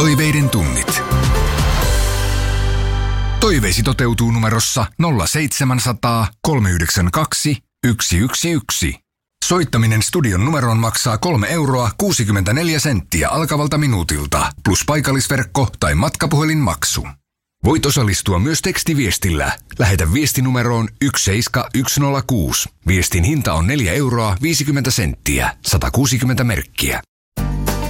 Toiveiden tunnit. Toiveisi toteutuu numerossa 0700 392 111. Soittaminen studion numeroon maksaa 3,64 € alkavalta minuutilta, plus paikallisverkko tai matkapuhelinmaksu. Voit osallistua myös tekstiviestillä. Lähetä viestinumeroon 17106. Viestin hinta on 4,50 €, 160 merkkiä.